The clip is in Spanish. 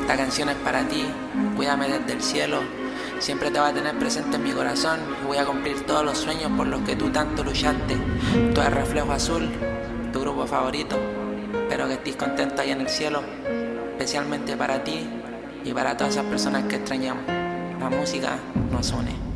Esta canción es para ti, cuídame desde el cielo. Siempre te va a tener presente en mi corazón y voy a cumplir todos los sueños por los que tú tanto luchaste. Tú eres Reflejo Azul, tu grupo favorito. Espero que estés contento ahí en el cielo, especialmente para ti y para todas esas personas que extrañamos. La música nos une.